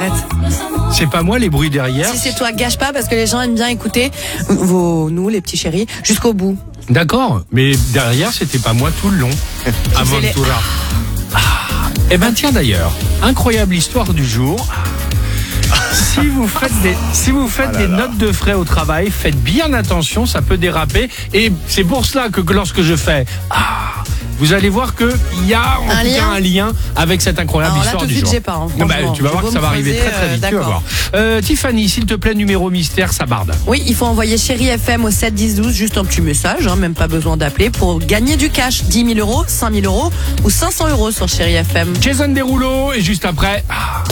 Arrête. C'est pas moi les bruits derrière. Si c'est toi, gâche pas parce que les gens aiment bien écouter nous, les petits chéris, jusqu'au bout. D'accord, mais derrière c'était pas moi tout le long. Aventura. Eh ben tiens d'ailleurs, incroyable histoire du jour. Si vous faites des notes de frais au travail, faites bien attention, ça peut déraper. Et c'est pour cela que lorsque je fais vous allez voir qu'il y a un lien avec cette incroyable alors là, histoire tout de du suite, jour. j'ai pas, franchement. Tu vas voir que ça va arriver très très vite. Tu vas voir. Tiffany, s'il te plaît, numéro mystère, ça barde. Oui, il faut envoyer Chéri FM au 7 10 12, juste un petit message, même pas besoin d'appeler, pour gagner du cash, 10 000 euros, 5 000 euros ou 500 euros sur Chéri FM. Jason Derulo et juste après...